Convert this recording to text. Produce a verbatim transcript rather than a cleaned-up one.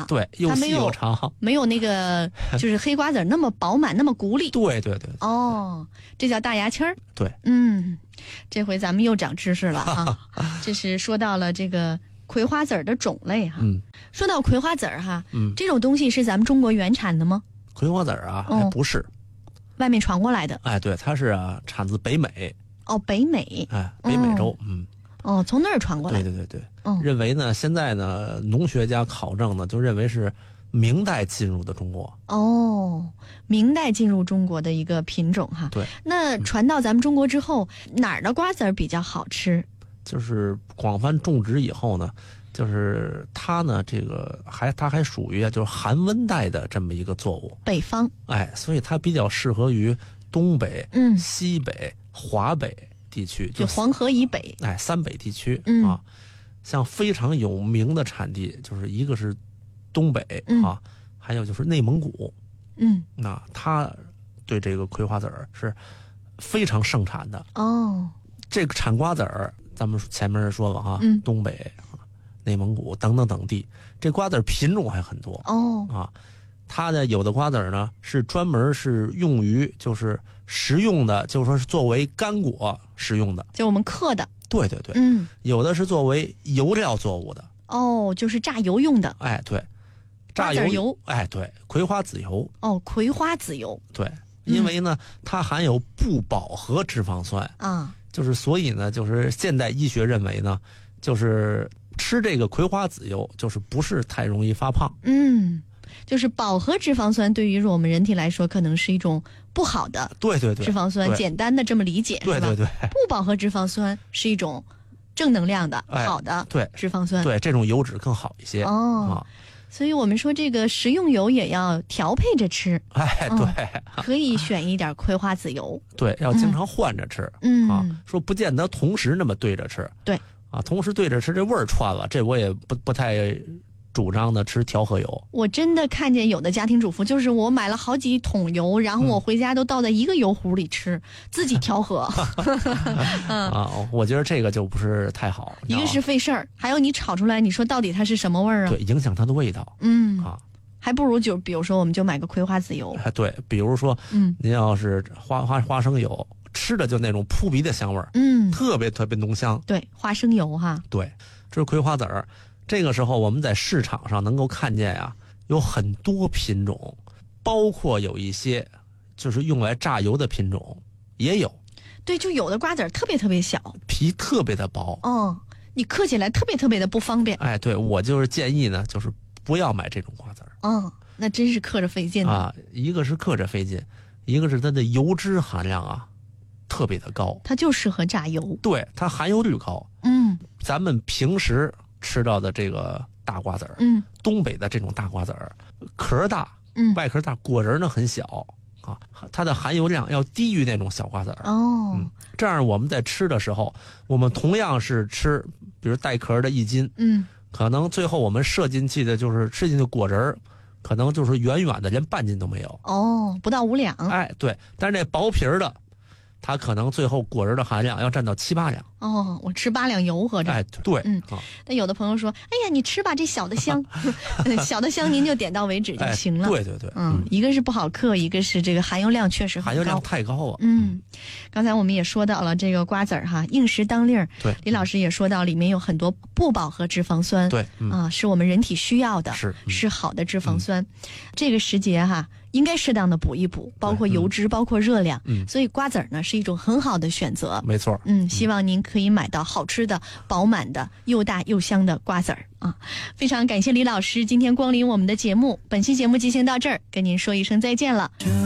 的， 对，又细又长， 没有那个就是黑瓜子那么饱满那么鼓励。 对对 对, 对。 哦，这叫大牙签儿。 对， 嗯，这回咱们又长知识了啊！这是说到了这个葵花籽儿的种类哈。 嗯， 说到葵花籽儿哈， 嗯， 这种东西是咱们中国原产的吗？ 葵花籽儿啊，还不是， 外面传过来的。 哎，对，它是啊，产自北美。 哦，北美。 哎，北美洲，嗯。 哦，从那儿传过来。 对对对对。 嗯， 认为呢，现在呢，农学家考证呢，就认为是明代进入的中国。 哦，明代进入中国的一个品种哈。 对。 那传到咱们中国之后，嗯、哪儿的瓜子儿比较好吃？ 就是广泛种植以后呢。就是它呢，这个还它还属于就是寒温带的这么一个作物， 北方， 哎，所以它比较适合于东北、 嗯、 西北、华北地区， 就黄河以北， 哎，三北地区、 嗯、 啊，像非常有名的产地，就是一个是东北、 嗯、 啊，还有就是内蒙古， 嗯， 那它对这个葵花籽儿是非常盛产的哦。 这个产瓜子儿，咱们前面说了哈、啊嗯， 东北。内蒙古等等等地，这瓜子品种还很多哦啊。它的有的瓜子呢是专门是用于就是食用的，就是说是作为干果食用的， 就我们嗑的。 对对对， 嗯， 有的是作为油料作物的。 哦，就是榨油用的。 哎，对，榨油油。 哎，对，葵花籽油。 哦，葵花籽油。 对，因为呢，嗯、它含有不饱和脂肪酸啊， 就是所以呢，就是现代医学认为呢，就是。吃这个葵花籽油就是不是太容易发胖。 嗯，就是饱和脂肪酸对于我们人体来说可能是一种不好的。 对对对， 脂肪酸简单的这么理解。 对对对， 不饱和脂肪酸是一种正能量的、 哎、 好的对脂肪酸。 对，这种油脂更好一些。 哦。啊，所以我们说这个食用油也要调配着吃。 哎，对、 嗯，可以选一点葵花籽油。 对，要经常换着吃。 嗯啊，说不见得同时那么对着吃。 对。 啊，同时对着吃这味儿串了，这我也不不太主张的吃调和油。 我真的看见有的家庭主妇，就是我买了好几桶油，然后我回家都倒在一个油壶里吃，嗯、自己调和。 嗯、啊，我觉得这个就不是太好。 一个是费事儿，还有你炒出来，你说到底它是什么味儿啊？ 对，影响它的味道。 嗯啊， 还不如就比如说，我们就买个葵花籽油。 哎，对，比如说， 嗯， 您要是花花花生油。吃的就那种扑鼻的香味儿， 嗯， 特别特别浓香。 对，花生油哈。 对，这是葵花籽儿。这个时候我们在市场上能够看见呀、啊，有很多品种，包括有一些就是用来榨油的品种也有。 对，就有的瓜子儿特别特别小， 皮特别的薄。 哦，你嗑起来特别特别的不方便。 哎，对，我就是建议呢，就是不要买这种瓜子儿。 嗯，那真是嗑着费劲啊！一个是嗑着费劲，一个是它的油脂含量啊。特别的高， 它就适合榨油。 对，它含油率高。 嗯， 咱们平时吃到的这个大瓜子儿， 嗯， 东北的这种大瓜子儿，壳大， 嗯， 外壳大，果仁呢很小啊，它的含油量要低于那种小瓜子儿。 哦， 嗯，这样我们在吃的时候，我们同样是吃，比如带壳的一斤， 嗯， 可能最后我们摄进去的就是吃进去果仁儿，可能就是远远的连半斤都没有。 哦，不到五两。 哎，对，但是这薄皮儿的。它可能最后果仁的含量要占到七八两哦，我吃八两油合着。 哎，对， 嗯，但有的朋友说，哎呀，你吃吧，这小的香，小的香您就点到为止就行了。 哎、对对对， 嗯，嗯一个是不好嗑，一个是这个含油量确实很高， 含油量太高了。 嗯，刚才我们也说到了这个瓜子儿哈，应时当令儿。 对， 李老师也说到里面有很多不饱和脂肪酸， 对，嗯、 啊，是我们人体需要的， 是、 嗯、是好的脂肪酸。嗯、这个时节哈。应该适当的补一补，包括油脂，嗯、包括热量。 嗯， 所以瓜子儿呢是一种很好的选择。 没错。 嗯，希望您可以买到好吃的、饱满的、又大又香的瓜子儿啊！非常感谢李老师今天光临我们的节目，本期节目进行到这儿，跟您说一声再见了。